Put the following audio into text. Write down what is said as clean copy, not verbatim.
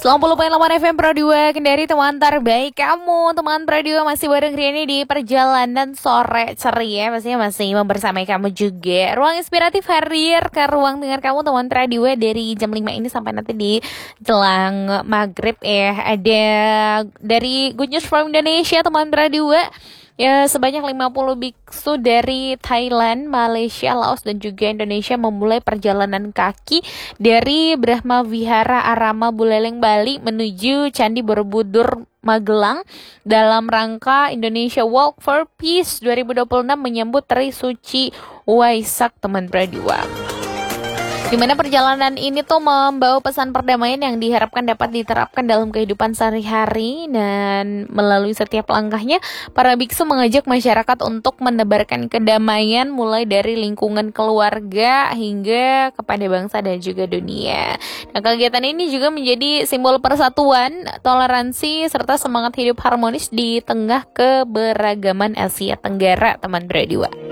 90,8 FM Pro 2 Kendari, teman terbaik kamu. Teman Pro 2 masih bareng Riani di perjalanan sore ceria. Pastinya masih membersamai kamu juga. Ruang inspiratif hadir ke ruang dengar kamu teman Pro 2 dari jam 5 ini sampai nanti di jelang maghrib ya. Ada dari Good News from Indonesia teman Pro 2. Ya, sebanyak 50 biksu dari Thailand, Malaysia, Laos, dan juga Indonesia memulai perjalanan kaki dari Brahma Vihara Arama Buleleng, Bali menuju Candi Borobudur, Magelang dalam rangka Indonesia Walk for Peace 2026 menyambut Tri Suci Waisak teman Bradua. Di mana perjalanan ini tuh membawa pesan perdamaian yang diharapkan dapat diterapkan dalam kehidupan sehari-hari, dan melalui setiap langkahnya para biksu mengajak masyarakat untuk menebarkan kedamaian mulai dari lingkungan keluarga hingga kepada bangsa dan juga dunia. Nah, kegiatan ini juga menjadi simbol persatuan, toleransi serta semangat hidup harmonis di tengah keberagaman Asia Tenggara teman Bradua.